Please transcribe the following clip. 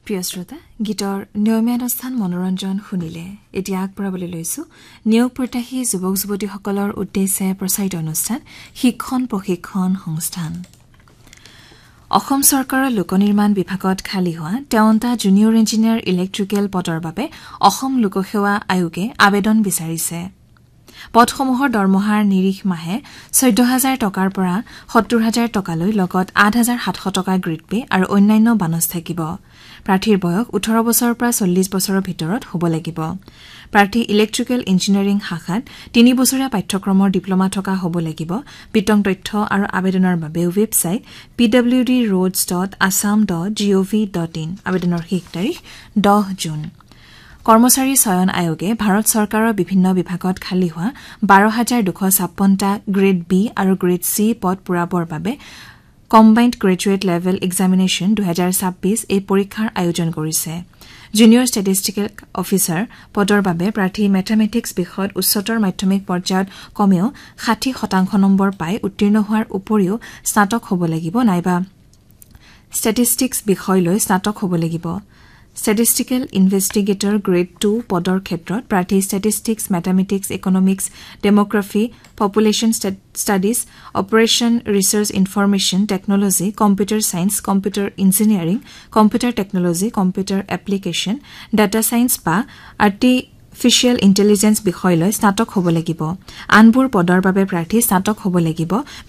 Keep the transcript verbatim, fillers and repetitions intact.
প্ৰিয় শ্ৰোতা গীতৰ নিয়মীয়া অনুষ্ঠান মনোৰঞ্জন শুনিলে এতিয়া আগবঢ়াবলৈ লৈছো নিয়োগ প্ৰত্যাশী যুৱক যুৱতীসকলৰ উদ্দেশ্যে প্ৰচাৰিত অনুষ্ঠান শিক্ষণ প্ৰশিক্ষণ সংস্থান অসম চৰকাৰৰ লোকনিৰ্মাণ বিভাগত খালী হোৱা তেৱন্তা জুনিয়ৰ ইঞ্জিনিয়াৰ ইলেক্ট্ৰিকেল পদৰ বাবে অসম লোকসেৱা আয়োগে আবেদন বিচাৰিছে পদসমূহৰ দৰমহাৰ নিৰিখ মাহে চৈধ্য হাজাৰ টকাৰ পৰা সত্তৰ হাজাৰ টকালৈ লগত আঠ হাজাৰ সাতশ টকা গ্ৰেড পে আৰু অন্যান্য বানচ থাকিব প্ৰাৰ্থীৰ বয়স ওঠৰ বছৰৰ পৰা চল্লিশ বছৰৰ ভিতৰত হ'ব লাগিব প্ৰাৰ্থী ইলেক্ট্ৰিকেল ইঞ্জিনিয়াৰিং শাখাত তিনি বছৰীয়া পাঠ্যক্ৰমৰ ডিপ্ল'মা থকা হ'ব লাগিব বিতং তথ্য আৰু আবেদনৰ বাবে website P W D roads dot Assam dot G O' V dot in আবেদনৰ শেষ তাৰিখ দহ জুন কৰ্মচাৰী চয়ন আয়োগে ভাৰত চৰকাৰৰ বিভিন্ন বিভাগত খালী হোৱা বাৰ হাজাৰ দুশ ছাপন্নটা গ্ৰেড বি আৰু গ্ৰেড চি পদ পূৰাবৰ বাবে কম্বাইণ্ড গ্ৰেজুৱেট লেভেল এক্সামিনেশ্যন দুহেজাৰ ছাব্বিছ এই পৰীক্ষাৰ আয়োজন কৰিছে জুনিয়ৰ ষ্টেটিষ্টিকেল অফিচাৰ পদৰ বাবে প্ৰাৰ্থী মেথামেটিক্স বিষয়ত উচ্চতৰ মাধ্যমিক পৰ্যায়ত কমেও ষাঠি শতাংশ নম্বৰ পাই উত্তীৰ্ণ হোৱাৰ উপৰিও স্নাতক হ'ব লাগিব নাইবা ষ্টেটিষ্টিক্স বিষয় লৈ স্নাতক হ'ব লাগিব ষ্টেটিষ্টিকেল ইনভেষ্টিগেটৰ গ্ৰেড টু পদৰ ক্ষেত্ৰত প্ৰাৰ্থী statistics mathematics economics ডেমোগ্ৰাফি population studies operation research information technology computer science computer engineering computer technology computer application data science বা আৰ্টিফিচিয়েল ইণ্টেলিজেন্স বিষয় লৈ স্নাতক হ'ব লাগিব আনবোৰ পদৰ বাবে প্ৰাৰ্থী স্নাতক হ'ব লাগিব